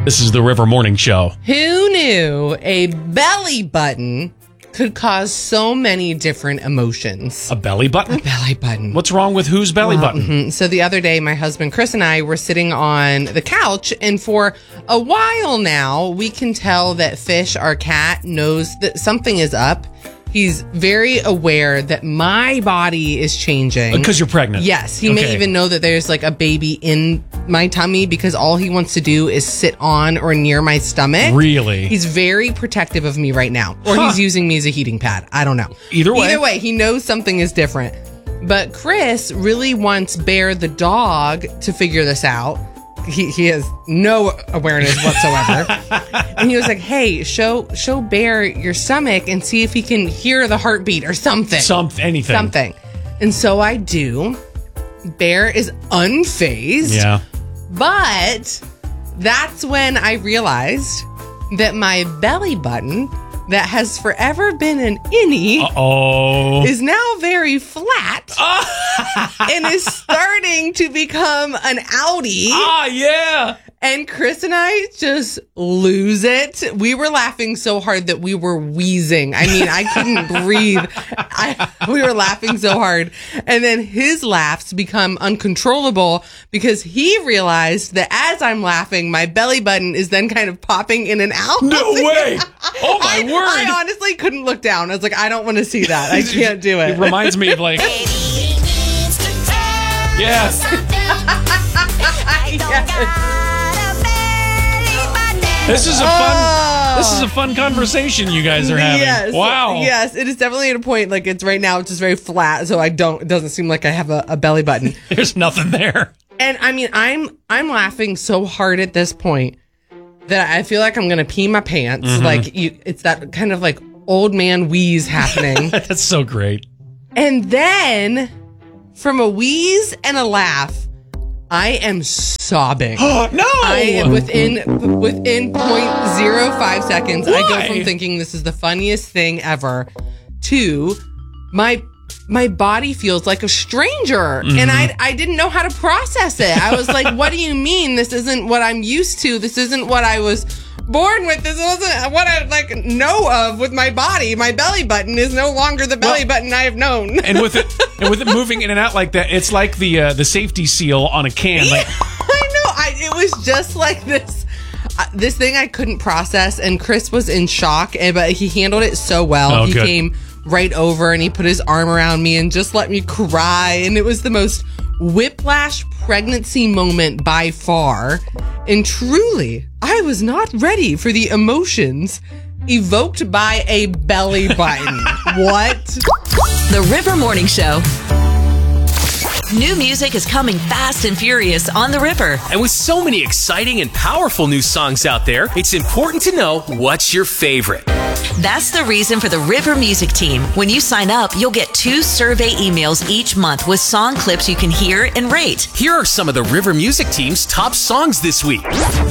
This is the River Morning Show. Who knew a belly button could cause so many different emotions? A belly button? A belly button. What's wrong with whose belly button? So the other day, my husband Chris and I were sitting on the couch, and for a while now, we can tell that Fish, our cat, knows that something is up. He's very aware that my body is changing. Because you're pregnant? Yes. He may even know that there's like a baby in my tummy because all he wants to do is sit on or near my stomach. Really? He's very protective of me right now. Or he's using me as a heating pad. I don't know. Either way, he knows something is different. But Chris really wants Bear the dog to figure this out. He has no awareness whatsoever. And he was like, hey, show Bear your stomach and see if he can hear the heartbeat or something. Anything. Something. And so I do. Bear is unfazed. Yeah. But that's when I realized that my belly button that has forever been an innie is now very flat and is starting to become an outie. Yeah. And Chris and I just lose it. We were laughing so hard that we were wheezing. I mean, I couldn't breathe. We were laughing so hard. And then his laughs become uncontrollable because he realized that as I'm laughing, my belly button is then kind of popping in and out. No way. Oh, my word. I honestly couldn't look down. I was like, I don't want to see that. I can't do it. It reminds me of like... Yes. This is a fun conversation you guys are having. Yes. Wow. Yes, it is definitely at a point like it's right now. It's just very flat, so it doesn't seem like I have a belly button. There's nothing there. And I mean, I'm laughing so hard at this point that I feel like I'm gonna pee my pants. Mm-hmm. Like it's that kind of like old man wheeze happening. That's so great. And then from a wheeze and a laugh, I am sobbing. Oh, no! I am within 0.05 seconds. Why? I go from thinking this is the funniest thing ever to my body feels like a stranger. Mm-hmm. And I didn't know how to process it. I was like, what do you mean? This isn't what I'm used to. This isn't what I was born with. This wasn't what I know of with my body. My belly button is no longer the belly button I have known. And with it moving in and out like that, it's like the safety seal on a can. Like, I know. It was just like this thing I couldn't process, and Chris was in shock, but he handled it so well. He came right over and he put his arm around me and just let me cry, and it was the most whiplash pregnancy moment by far. And truly, I was not ready for the emotions evoked by a belly button. What? The River Morning Show. New music is coming fast and furious on the River. And with so many exciting and powerful new songs out there, it's important to know what's your favorite. That's the reason for the River Music Team. When you sign up, you'll get 2 survey emails each month with song clips you can hear and rate. Here are some of the River Music Team's top songs this week.